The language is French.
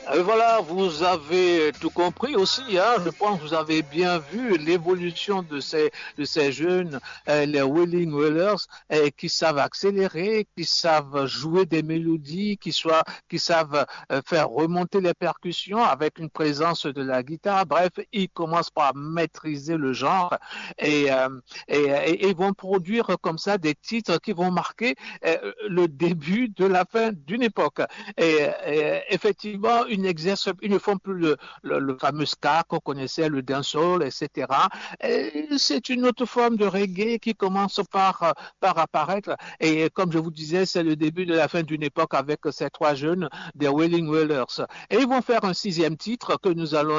Voilà, vous avez tout compris aussi. Hein. Je pense que vous avez bien vu l'évolution de ces jeunes, les Wailing Whalers, qui savent accélérer, qui savent jouer des mélodies, qui savent faire remonter les percussions avec une présence de la guitare. Bref, ils commencent par maîtriser le genre et, euh, et ils vont produire comme ça des titres qui vont marquer le début de la fin d'une époque. Et effectivement, ils ne font plus le fameux ska qu'on connaissait, le dancehall, etc. Et c'est une autre forme de reggae qui commence par apparaître. Et comme je vous disais, c'est le début de la fin d'une époque avec ces trois jeunes des Wailing Whalers. Et ils vont faire un sixième titre que nous allons